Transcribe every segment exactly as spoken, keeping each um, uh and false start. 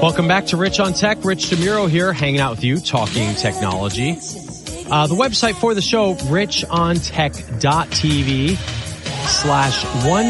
Welcome back to Rich on Tech. Rich DeMuro here, hanging out with you, talking technology. Uh, the website for the show, richontech.tv slash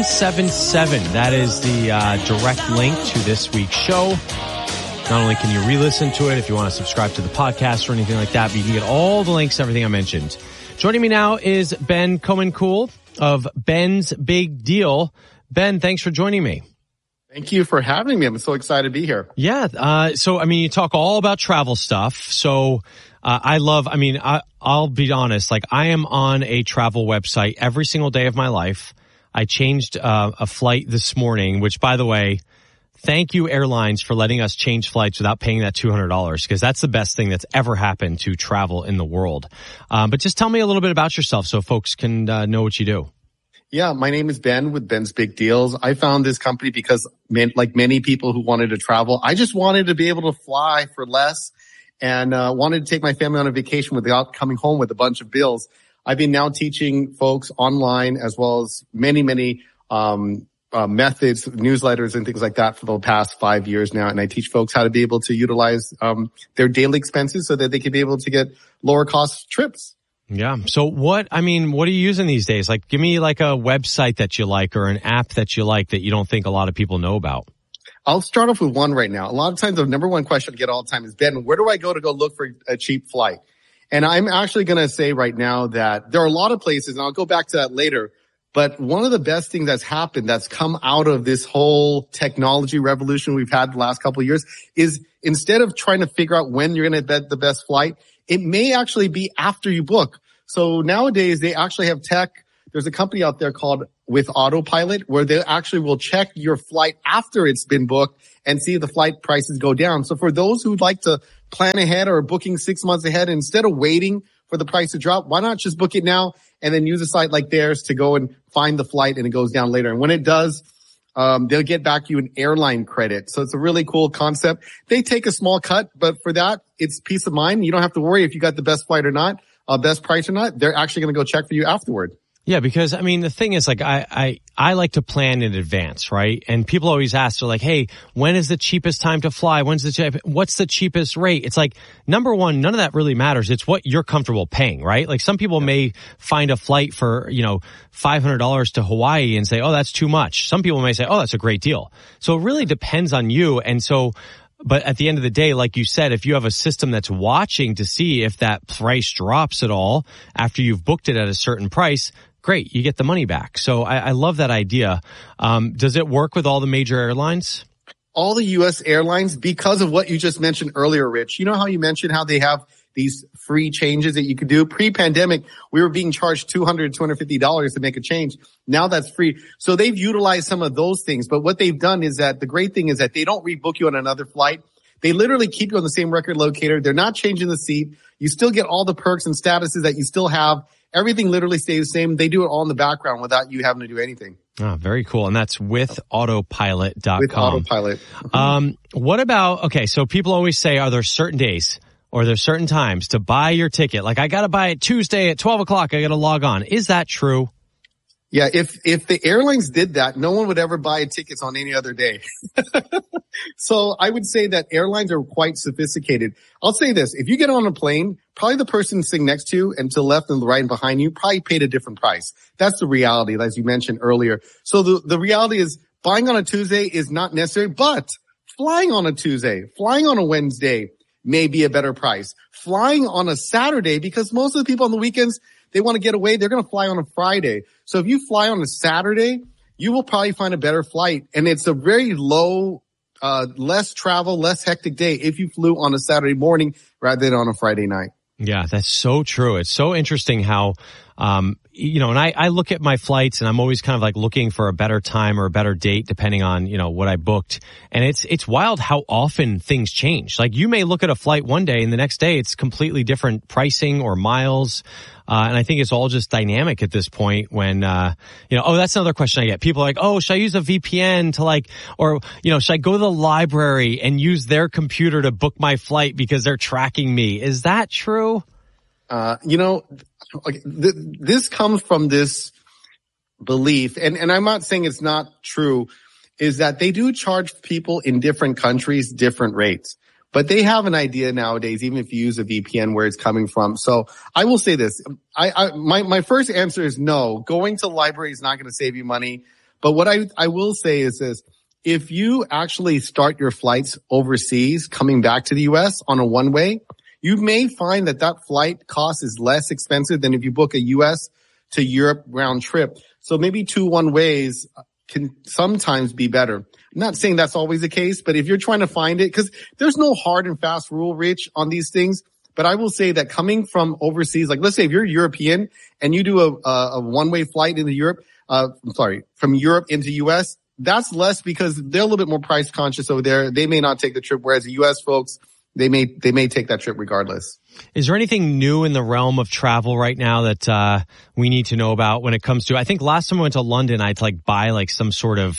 177. That is the uh, direct link to this week's show. Not only can you re-listen to it if you want to subscribe to the podcast or anything like that, but you can get all the links, everything I mentioned. Joining me now is Ben Comyn-Cool of Ben's Big Deal. Ben, thanks for joining me. Thank you for having me. I'm so excited to be here. Yeah. Uh, so, I mean, you talk all about travel stuff. So, uh, I love, I mean, I, I'll be honest, like I am on a travel website every single day of my life. I changed, uh, a flight this morning, which by the way, thank you airlines for letting us change flights without paying that two hundred dollars because that's the best thing that's ever happened to travel in the world. Um, but just tell me a little bit about yourself so folks can uh, know what you do. Yeah, my name is Ben with Ben's Big Deals. I found this company because, man, like many people who wanted to travel, I just wanted to be able to fly for less and uh, wanted to take my family on a vacation without coming home with a bunch of bills. I've been now teaching folks online as well as many, many um uh, methods, newsletters and things like that for the past five years now. And I teach folks how to be able to utilize um their daily expenses so that they can be able to get lower cost trips. Yeah. So what, I mean, what are you using these days? Like, give me like a website that you like or an app that you like that you don't think a lot of people know about. I'll start off with one right now. A lot of times the number one question I get all the time is, Ben, where do I go to go look for a cheap flight? And I'm actually going to say right now that there are a lot of places, and I'll go back to that later, but one of the best things that's happened that's come out of this whole technology revolution we've had the last couple of years is instead of trying to figure out when you're going to get the best flight, it may actually be after you book. So nowadays they actually have tech. There's a company out there called With Autopilot where they actually will check your flight after it's been booked and see if the flight prices go down. So for those who'd like to plan ahead or booking six months ahead, instead of waiting for the price to drop, why not just book it now and then use a site like theirs to go and find the flight and it goes down later. And when it does, um, they'll get back you an airline credit. So it's a really cool concept. They take a small cut, but for that, it's peace of mind. You don't have to worry if you got the best flight or not, uh, best price or not. They're actually going to go check for you afterward. Yeah, because I mean, the thing is like, I, I, I like to plan in advance, right? And people always ask, they're like, hey, when is the cheapest time to fly? When's the, cheap, what's the cheapest rate? It's like, number one, none of that really matters. It's what you're comfortable paying, right? Like some people may find a flight for, you know, five hundred dollars to Hawaii and say, oh, that's too much. Some people may say, oh, that's a great deal. So it really depends on you. And so, but at the end of the day, like you said, if you have a system that's watching to see if that price drops at all after you've booked it at a certain price, great, you get the money back. So I, I love that idea. Um, does it work with all the major airlines? All the U S airlines, because of what you just mentioned earlier, Rich. You know how you mentioned how they have these free changes that you could do? Pre-pandemic, we were being charged two hundred dollars, two hundred fifty dollars to make a change. Now that's free. So they've utilized some of those things. But what they've done is that the great thing is that they don't rebook you on another flight. They literally keep you on the same record locator. They're not changing the seat. You still get all the perks and statuses that you still have. Everything literally stays the same. They do it all in the background without you having to do anything. Oh, very cool. And that's with autopilot dot com. With Autopilot. Um, what about, okay, so people always say, are there certain days or there certain times to buy your ticket? Like I got to buy it Tuesday at twelve o'clock. I got to log on. Is that true? Yeah, if if the airlines did that, no one would ever buy tickets on any other day. So I would say that airlines are quite sophisticated. I'll say this. If you get on a plane, probably the person sitting next to you and to the left and the right and behind you probably paid a different price. That's the reality, as you mentioned earlier. So the, the reality is buying on a Tuesday is not necessary, but flying on a Tuesday, flying on a Wednesday may be a better price. Flying on a Saturday, because most of the people on the weekends, they want to get away, they're going to fly on a Friday. So if you fly on a Saturday, you will probably find a better flight. And it's a very low, uh, less travel, less hectic day if you flew on a Saturday morning rather than on a Friday night. Yeah, that's so true. It's so interesting how, um, you know, and I, I look at my flights and I'm always kind of like looking for a better time or a better date depending on, you know, what I booked. And it's, it's wild how often things change. Like you may look at a flight one day and the next day it's completely different pricing or miles. Uh, and I think it's all just dynamic at this point when, uh, you know, oh, that's another question I get. People are like, oh, should I use a V P N to like, or, you know, should I go to the library and use their computer to book my flight because they're tracking me? Is that true? Uh, you know, okay, th- this comes from this belief, and, and I'm not saying it's not true. is that they do charge people in different countries different rates. But they have an idea nowadays, even if you use a V P N, where it's coming from. So I will say this. I, I my, my first answer is no. Going to the library is not going to save you money. But what I, I will say is this. If you actually start your flights overseas coming back to the U S on a one-way, you may find that that flight cost is less expensive than if you book a U S to Europe round trip. So maybe two one-ways can sometimes be better. I'm not saying that's always the case, but if you're trying to find it, because there's no hard and fast rule, Rich, on these things. But I will say that coming from overseas, like let's say if you're European and you do a, a, a one-way flight into Europe, uh, I'm sorry, from Europe into U S, that's less because they're a little bit more price conscious over there. They may not take the trip, whereas the U S folks, they may, they may take that trip regardless. Is there anything new in the realm of travel right now that, uh, we need to know about when it comes to, I think last time I went to London, I had to like buy like some sort of,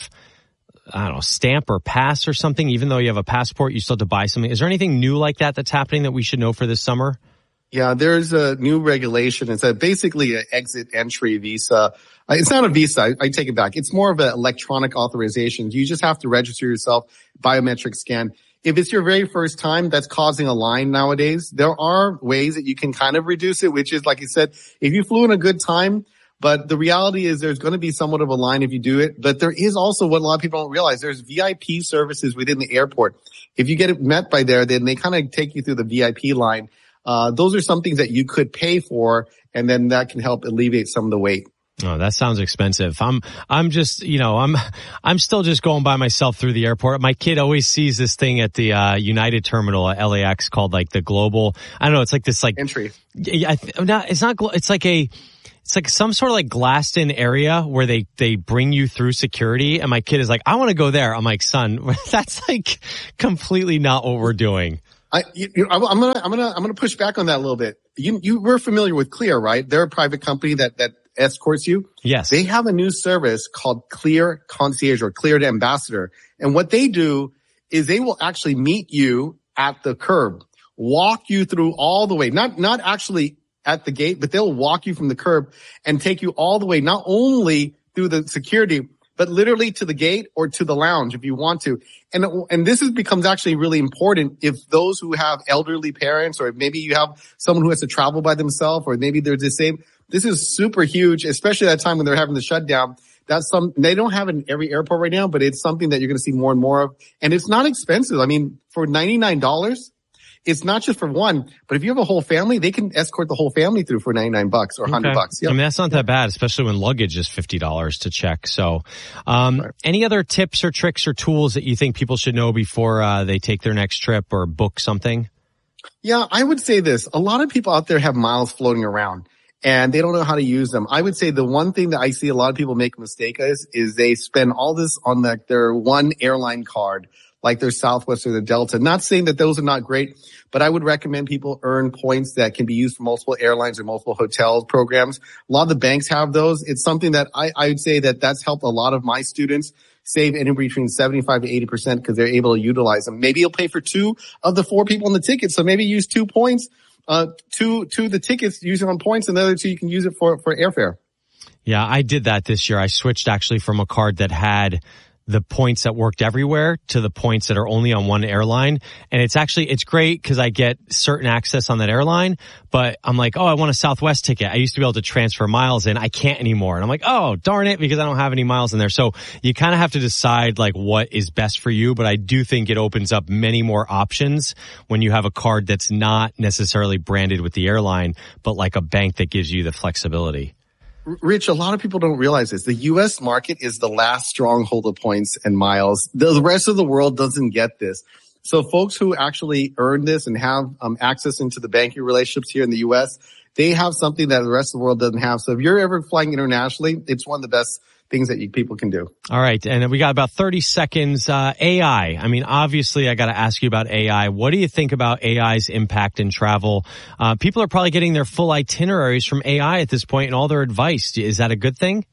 I don't know, stamp or pass or something. Even though you have a passport, you still have to buy something. Is there anything new like that that's happening that we should know for this summer? Yeah, there's a new regulation. It's a, basically an exit entry visa. Uh, It's not a visa. I, I take it back. It's more of an electronic authorization. You just have to register yourself, biometric scan. If it's your very first time, that's causing a line nowadays. There are ways that you can kind of reduce it, which is, like you said, if you flew in a good time, but the reality is there's going to be somewhat of a line if you do it. But there is also what a lot of people don't realize. There's V I P services within the airport. If you get it met by there, then they kind of take you through the V I P line. Uh, those are some things that you could pay for, and then that can help alleviate some of the wait. Oh, that sounds expensive. I'm, I'm just, you know, I'm, I'm still just going by myself through the airport. My kid always sees this thing at the, uh, United Terminal at L A X called like the global, I don't know, it's like this like. Entry. Yeah, not, it's not, it's like a, it's like some sort of like glassed in area where they, they bring you through security. And my kid is like, I want to go there. I'm like, son, that's like completely not what we're doing. I, you, you, I'm gonna, I'm gonna, I'm gonna push back on that a little bit. You, you were familiar with Clear, right? They're a private company that, that escorts you. Yes. They have a new service called Clear Concierge or Cleared Ambassador. And what they do is they will actually meet you at the curb, walk you through all the way, not, not actually at the gate, but they'll walk you from the curb and take you all the way, not only through the security, but literally to the gate or to the lounge if you want to. And, and this is, becomes actually really important if those who have elderly parents, or maybe you have someone who has to travel by themselves, or maybe they're disabled. This is super huge, especially at that time when they're having the shutdown. That's some, they don't have it in every airport right now, but it's something that you're going to see more and more of. And it's not expensive. I mean, for ninety-nine dollars, it's not just for one, but if you have a whole family, they can escort the whole family through for ninety-nine bucks or one hundred okay. bucks. Yep. I mean, that's not that bad, especially when luggage is fifty dollars to check. So, um, right. Any other tips or tricks or tools that you think people should know before, uh, they take their next trip or book something? Yeah, I would say this. A lot of people out there have miles floating around and they don't know how to use them. I would say the one thing that I see a lot of people make a mistake is, is they spend all this on the, their one airline card, like their Southwest or the Delta. Not saying that those are not great, but I would recommend people earn points that can be used for multiple airlines or multiple hotel programs. A lot of the banks have those. It's something that I, I would say that that's helped a lot of my students save anywhere between seventy-five to eighty percent because they're able to utilize them. Maybe you'll pay for two of the four people on the ticket. So maybe use two points, uh, two, two of the tickets, use it on points, and the other two you can use it for, for airfare. Yeah, I did that this year. I switched actually from a card that had the points that worked everywhere to the points that are only on one airline. And it's actually, it's great because I get certain access on that airline, but I'm like, oh, I want a Southwest ticket. I used to be able to transfer miles in. I can't anymore. And I'm like, oh, darn it, because I don't have any miles in there. So you kind of have to decide like what is best for you. But I do think it opens up many more options when you have a card that's not necessarily branded with the airline, but like a bank that gives you the flexibility. Rich, a lot of people don't realize this. The U S market is the last stronghold of points and miles. The rest of the world doesn't get this. So folks who actually earn this and have um, access into the banking relationships here in the U S, they have something that the rest of the world doesn't have. So if you're ever flying internationally, it's one of the best things that you, people can do. All right. And we got about thirty seconds. Uh, A I. I mean, obviously, I got to ask you about A I. What do you think about A I's impact in travel? Uh, people are probably getting their full itineraries from A I at this point and all their advice. Is that a good thing?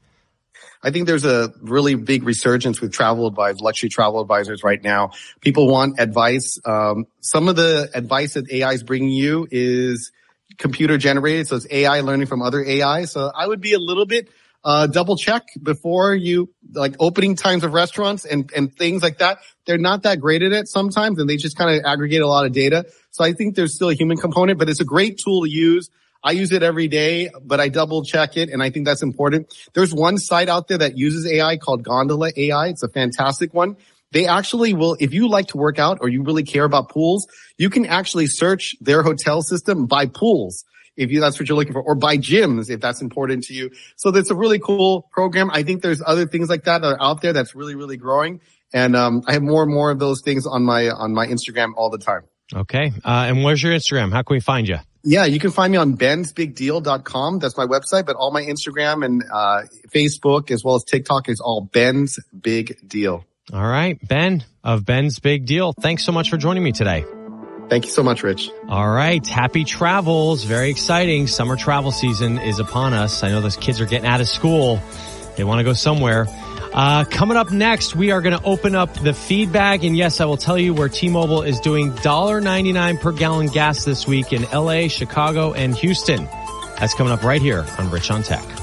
I think there's a really big resurgence with travel advisors, luxury travel advisors right now. People want advice. Um, some of the advice that A I is bringing you is computer generated. So it's A I learning from other A I. So I would be a little bit uh, double check before you, like opening times of restaurants and, and things like that. They're not that great at it sometimes, and they just kind of aggregate a lot of data. So I think there's still a human component, but it's a great tool to use. I use it every day, but I double check it, and I think that's important. There's one site out there that uses A I called Gondola A I. It's a fantastic one. They actually will, if you like to work out or you really care about pools, you can actually search their hotel system by pools, if you, that's what you're looking for, or by gyms, if that's important to you. So that's a really cool program. I think there's other things like that that are out there that's really, really growing. And, um, I have more and more of those things on my, on my Instagram all the time. Okay. Uh, and where's your Instagram? How can we find you? Yeah, you can find me on bens big deal dot com. That's my website, but all my Instagram and, uh, Facebook as well as TikTok is all Ben's Big Deal. All right. Ben of Ben's Big Deal. Thanks so much for joining me today. Thank you so much, Rich. All right. Happy travels. Very exciting. Summer travel season is upon us. I know those kids are getting out of school. They want to go somewhere. Uh, coming up next, we are going to open up the feedback. And yes, I will tell you where T-Mobile is doing one dollar ninety-nine per gallon gas this week in L A, Chicago, and Houston. That's coming up right here on Rich on Tech.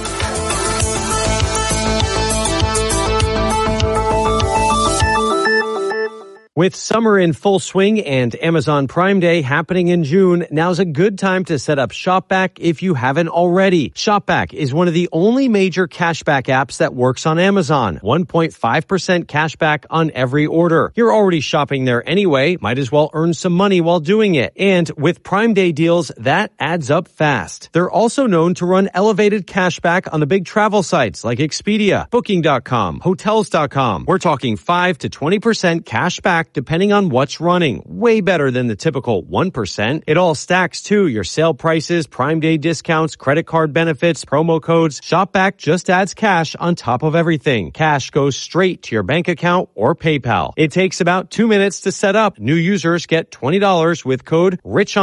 With summer in full swing and Amazon Prime Day happening in June, now's a good time to set up ShopBack if you haven't already. ShopBack is one of the only major cashback apps that works on Amazon. one point five percent cashback on every order. You're already shopping there anyway, might as well earn some money while doing it. And with Prime Day deals, that adds up fast. They're also known to run elevated cashback on the big travel sites like Expedia, Booking dot com, Hotels dot com. We're talking five to twenty percent cashback depending on what's running. Way better than the typical one percent. It all stacks too. Your sale prices, Prime Day discounts, credit card benefits, promo codes. ShopBack just adds cash on top of everything. Cash goes straight to your bank account or PayPal. It takes about two minutes to set up. New users get twenty dollars with code RICH